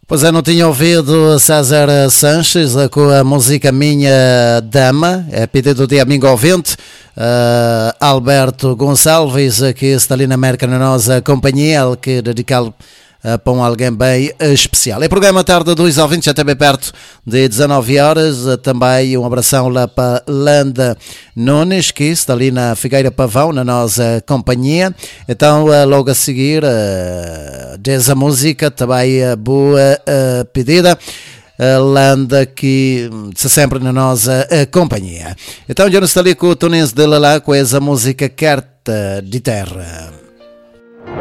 Pois é, não tinha ouvido César Sanches com a música Minha Dama, é pedido de amigo ouvinte, Alberto Gonçalves, que está ali na América na nossa companhia, ele que dedicá-lo para alguém bem especial. É programa Tarde dos Ouvintes, já também perto de 19 horas. Também um abração lá para Landa Nunes, que está ali na Figueira Pavão, na nossa companhia. Então, logo a seguir, diz a música, também boa pedida. Landa que está sempre na nossa companhia. Então, já nos está ali com o Tunis de Lalá com essa música Carta de Terra.